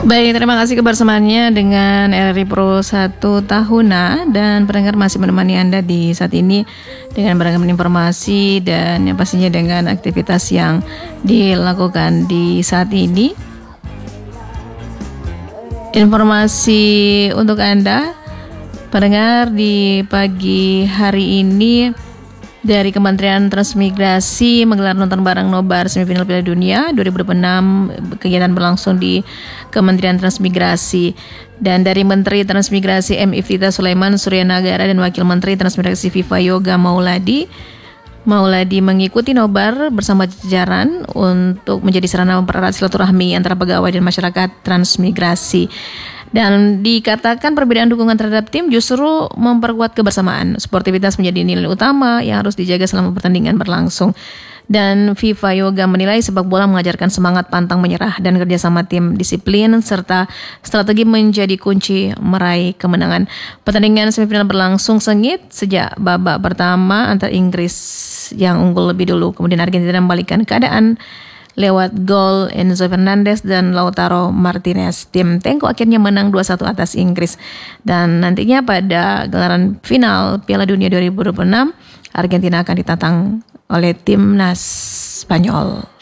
Baik, terima kasih kebersamaannya dengan RRI Pro 1 Tahuna, dan pendengar masih menemani Anda di saat ini dengan beragam informasi dan yang pastinya dengan aktivitas yang dilakukan di saat ini. Informasi untuk Anda pendengar di pagi hari ini dari Kementerian Transmigrasi menggelar nonton bareng nobar semifinal Piala Dunia 2026. Kegiatan berlangsung di Kementerian Transmigrasi, dan dari Menteri Transmigrasi M. Iftitah Sulaiman Suryanagara dan Wakil Menteri Transmigrasi Viva Yoga Mauladi mengikuti nobar bersama jajaran untuk menjadi sarana mempererat silaturahmi antara pegawai dan masyarakat transmigrasi. Dan dikatakan perbedaan dukungan terhadap tim justru memperkuat kebersamaan. Sportivitas menjadi nilai utama yang harus dijaga selama pertandingan berlangsung. Dan Viva Yoga menilai sepak bola mengajarkan semangat pantang menyerah dan kerjasama tim, disiplin, serta strategi menjadi kunci meraih kemenangan. Pertandingan semifinal berlangsung sengit sejak babak pertama antara Inggris yang unggul lebih dulu. Kemudian Argentina membalikkan keadaan lewat gol Enzo Fernandez dan Lautaro Martinez. Tim Tengko akhirnya menang 2-1 atas Inggris. Dan nantinya pada gelaran final Piala Dunia 2026, Argentina akan ditantang oleh timnas Spanyol.